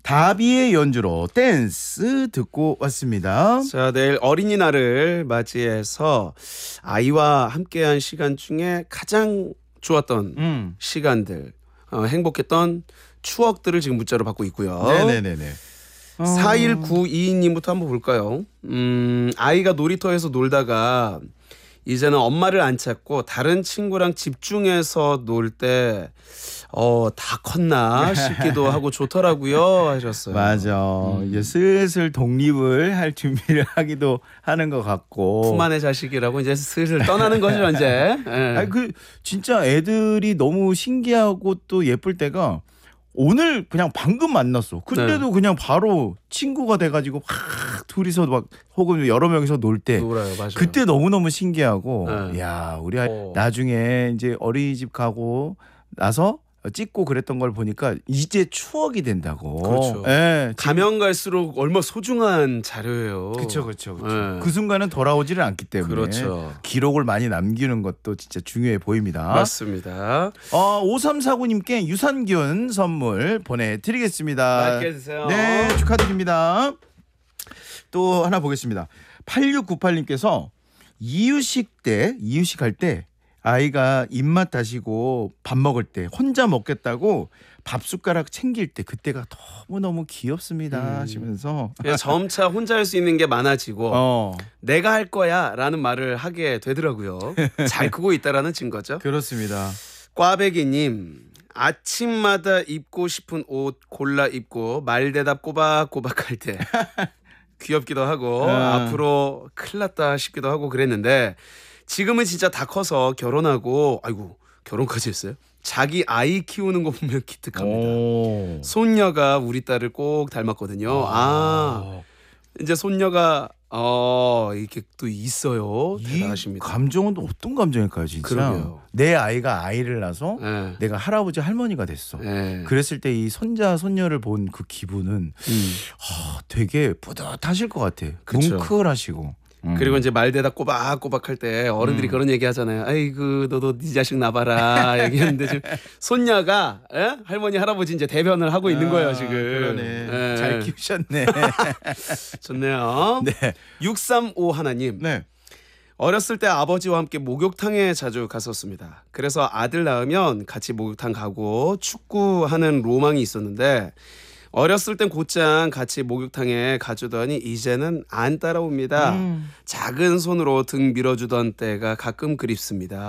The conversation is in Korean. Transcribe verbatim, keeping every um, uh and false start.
바비의 연주로 댄스 듣고 왔습니다. 자, 내일 어린이날을 맞이해서 아이와 함께한 시간 중에 가장 좋았던 음. 시간들, 어, 행복했던 추억들을 지금 문자로 받고 있고요. 네네네네. 어... 사일구이 님부터 한번 볼까요? 음, 아이가 놀이터에서 놀다가 이제는 엄마를 안 찾고 다른 친구랑 집중해서 놀 때 어, 다 컸나 싶기도 하고 좋더라고요 하셨어요. 맞아. 음. 이제 슬슬 독립을 할 준비를 하기도 하는 것 같고. 품 안의 자식이라고 이제 슬슬 떠나는 거죠 이제. 네. 아니 그 진짜 애들이 너무 신기하고 또 예쁠 때가 오늘 그냥 방금 만났어. 근데도 네. 그냥 바로 친구가 돼가지고 확 둘이서 막 혹은 여러 명이서 놀 때 놀아요, 맞아요. 그때 너무 너무 신기하고, 네. 야 우리 아이 오. 나중에 이제 어린이집 가고 나서 찍고 그랬던 걸 보니까 이제 추억이 된다고. 그렇죠. 예, 가면 갈수록 얼마 소중한 자료예요. 그렇죠, 그렇죠, 그렇죠. 네. 그 순간은 돌아오지를 않기 때문에 그렇죠. 기록을 많이 남기는 것도 진짜 중요해 보입니다. 맞습니다. 어, 오삼사구 님께 유산균 선물 보내드리겠습니다. 맛있게 드세요. 네, 축하드립니다. 또 하나 보겠습니다. 팔육구팔 님께서 이유식 때 이유식 할 때 아이가 입맛 다시고 밥 먹을 때 혼자 먹겠다고 밥 숟가락 챙길 때 그때가 너무너무 귀엽습니다 음. 하시면서 점차 혼자 할 수 있는 게 많아지고 어. 내가 할 거야 라는 말을 하게 되더라고요. 잘 크고 있다라는 증거죠. 그렇습니다. 꽈배기님, 아침마다 입고 싶은 옷 골라 입고 말대답 꼬박꼬박 할 때 귀엽기도 하고 음. 앞으로 큰일 났다 싶기도 하고 그랬는데 지금은 진짜 다 커서 결혼하고 아이고 결혼까지 했어요. 자기 아이 키우는 거 보면 기특합니다. 오. 손녀가 우리 딸을 꼭 닮았거든요. 아, 아 이제 손녀가 어 이렇게 또 있어요. 대단하십니다. 감정은 어떤 감정일까요, 진짜? 그러게요. 내 아이가 아이를 낳아서 네. 내가 할아버지 할머니가 됐어. 네. 그랬을 때 이 손자 손녀를 본 그 기분은 음. 어, 되게 뿌듯하실 것 같아. 그쵸. 뭉클하시고. 음. 그리고 이제 말대답 꼬박꼬박 할 때 어른들이 음. 그런 얘기 하잖아요. 아이고 너도 네 자식 낳아봐라 얘기했는데 지금 손녀가 에? 할머니 할아버지 이제 대변을 하고 있는 거예요 지금. 그러네. 에. 잘 키우셨네. 좋네요. 네. 육삼오 하나님. 네. 어렸을 때 아버지와 함께 목욕탕에 자주 갔었습니다. 그래서 아들 낳으면 같이 목욕탕 가고 축구하는 로망이 있었는데 어렸을 땐 곧장 같이 목욕탕에 가주더니 이제는 안 따라옵니다. 음. 작은 손으로 등 밀어주던 때가 가끔 그립습니다.